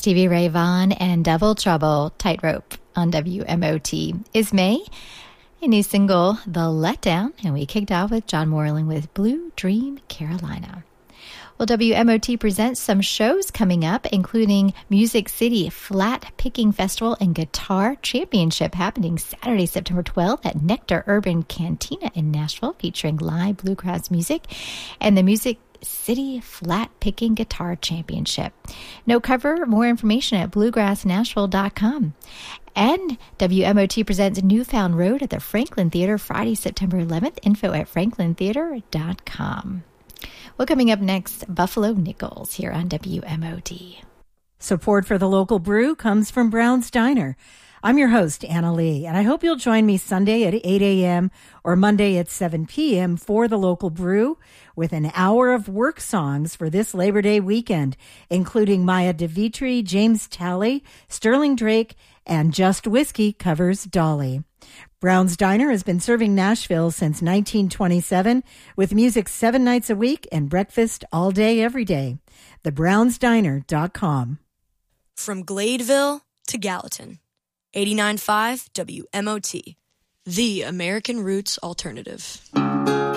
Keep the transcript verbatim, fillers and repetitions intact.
Stevie Ray Vaughan and Double Trouble, Tightrope on W M O T. Is May, a new single, The Letdown, and we kicked off with John Moreland with Blue Dream Carolina. Well, W M O T presents some shows coming up, including Music City Flat Picking Festival and Guitar Championship happening Saturday, September twelfth at Nectar Urban Cantina in Nashville, featuring live bluegrass music, and the Music City Flat Picking Guitar Championship. No cover, more information at bluegrass nashville dot com. And W M O T presents Newfound Road at the Franklin Theater Friday, September eleventh. Info at franklin theater dot com. Well, coming up next, Buffalo Nickels here on W M O T. Support for the local brew comes from Brown's Diner. I'm your host, Anna Lee, and I hope you'll join me Sunday at eight a.m. or Monday at seven p.m. for the local brew with an hour of work songs for this Labor Day weekend, including Maya DeVitri, James Talley, Sterling Drake, and Just Whiskey covers Dolly. Brown's Diner has been serving Nashville since nineteen twenty-seven with music seven nights a week and breakfast all day, every day. the browns diner dot com. From Gladeville to Gallatin, eighty-nine point five W M O T, the American Roots Alternative.